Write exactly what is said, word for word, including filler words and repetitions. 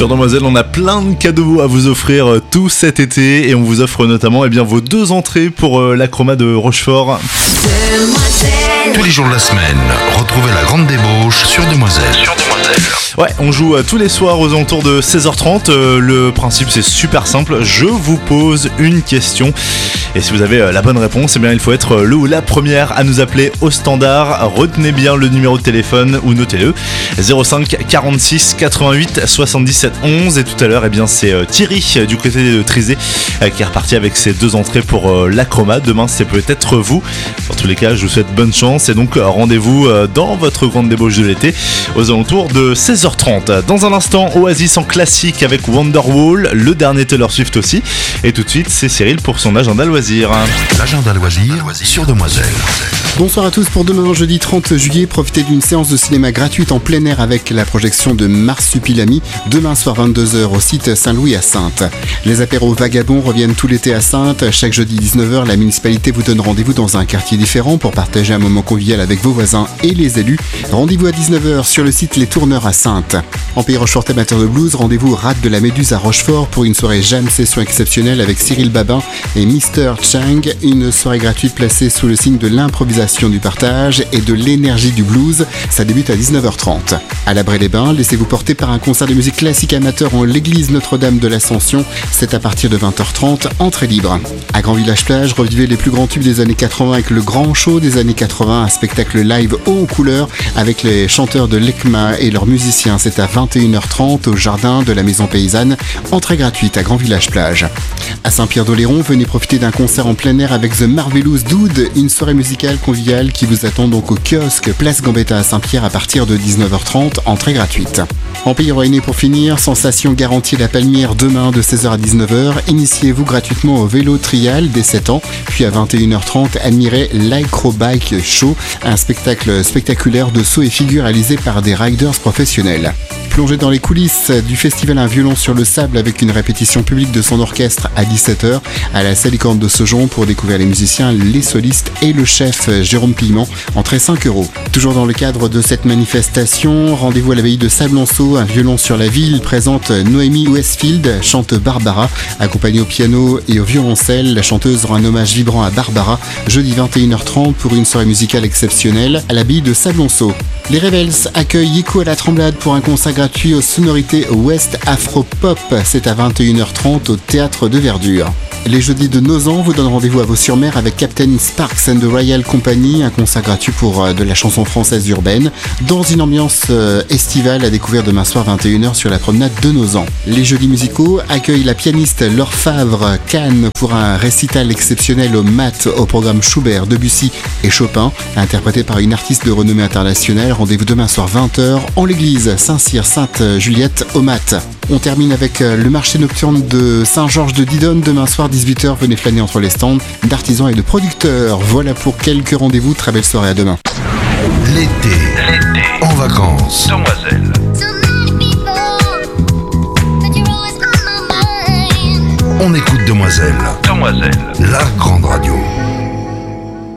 Sur Demoiselle, on a plein de cadeaux à vous offrir tout cet été et on vous offre notamment eh bien, vos deux entrées pour euh, l'Acromat de Rochefort. Tous les jours de la semaine, retrouvez la grande débauche sur Demoiselle. Sur Demoiselle. Ouais, on joue euh, tous les soirs aux alentours de seize heures trente. Euh, le principe c'est super simple, je vous pose une question et si vous avez euh, la bonne réponse, eh bien, il faut être le ou la première à nous appeler au standard. Retenez bien le numéro de téléphone ou notez-le, zéro cinq quarante-six quatre-vingt-huit soixante-dix-sept onze. Et tout à l'heure, eh bien, c'est euh, Thierry euh, du côté de Trizé euh, qui est reparti avec ses deux entrées pour euh, l'Acromat. Demain c'est peut-être vous. Dans tous les cas, je vous souhaite bonne chance et donc euh, rendez-vous euh, dans votre grande débauche de l'été aux alentours de seize heures trente. Dans un instant, Oasis en classique avec Wonderwall, le dernier Taylor Swift aussi. Et tout de suite, c'est Cyril pour son agenda loisir. L'agenda loisir sur Demoiselle. Bonsoir à tous. Pour demain, jeudi trente juillet, profitez d'une séance de cinéma gratuite en plein air avec la projection de Marsupilami, demain soir vingt-deux heures au site Saint-Louis à Saintes. Les apéros vagabonds reviennent tout l'été à Saintes. Chaque jeudi dix-neuf heures, la municipalité vous donne rendez-vous dans un quartier différent pour partager un moment convivial avec vos voisins et les élus. Rendez-vous à dix-neuf heures sur le site Les Tourneurs à Saintes. En Pays Rochefort amateur de blues, rendez-vous au Rade de la Méduse à Rochefort pour une soirée jam session exceptionnelle avec Cyril Babin et mister Chang. Une soirée gratuite placée sous le signe de l'improvisation, du partage et de l'énergie du blues. Ça débute à dix-neuf heures trente. À la Bray-les-Bains, laissez-vous porter par un concert de musique classique amateur en l'église Notre-Dame de l'Ascension. C'est à partir de vingt heures trente, entrée libre. À Grand Village Plage, revivez les plus grands tubes des années quatre-vingts avec le grand show des années quatre-vingts, un spectacle live haut en couleur avec les chanteurs de l'E C M A et leurs musiciens. C'est à vingt et une heures trente au jardin de la Maison Paysanne, entrée gratuite à Grand Village Plage. À Saint-Pierre-d'Oléron, venez profiter d'un concert en plein air avec The Marvelous Dude, une soirée musicale conviviale qui vous attend donc au kiosque Place Gambetta à Saint-Pierre à partir de dix-neuf heures trente, entrée gratuite. En Pays Rouennais pour finir, sensation garantie La Palmière demain de seize heures à dix-neuf heures. Initiez-vous gratuitement au vélo trial dès sept ans, puis à vingt et une heures trente, admirez l'Acrobike Show, un spectacle spectaculaire de sauts et figures réalisé par des riders professionnels. Plongez dans les coulisses du festival Un violon sur le sable avec une répétition publique de son orchestre à dix-sept heures à la Salicorne de Saujon pour découvrir les musiciens, les solistes et le chef Jérôme Piment, entrée cinq euros. Toujours dans le cadre de cette manifestation, rendez-vous à l'abbaye de Sablonceau, Un violon sur la ville présente Noémie Westfield, chante Barbara, accompagnée au piano et au violoncelle. La chanteuse rend un hommage vibrant à Barbara, jeudi vingt et une heures trente pour une soirée musicale exceptionnelle à l'abbaye de Sablonceau. Les Rebels accueillent Yiko à la Tremblade pour un concert gratuit aux sonorités West Afro Pop. C'est à vingt et une heures trente au Théâtre de Verdure. Les jeudis de Nozan vous donnent rendez-vous à Vaux-sur-Mer avec Captain Sparks and the Royal Company, un concert gratuit pour euh, de la chanson française urbaine, dans une ambiance euh, estivale à découvrir demain soir vingt et une heures sur la promenade de Nozan. Les jeudis musicaux accueillent la pianiste Laure Favre Cannes pour un récital exceptionnel au Mat au programme Schubert, Debussy et Chopin, interprété par une artiste de renommée internationale. Rendez-vous demain soir vingt heures en l'église Saint-Cyr Sainte-Juliette au Mat. On termine avec le marché nocturne de Saint-Georges de Didonne demain soir dix-huit heures. Venez flâner entre les stands d'artisans et de producteurs. Voilà pour quelques rendez-vous. Très belle soirée, à demain. L'été, l'été, en vacances. Demoiselle. On écoute Demoiselle. Demoiselle. La grande radio.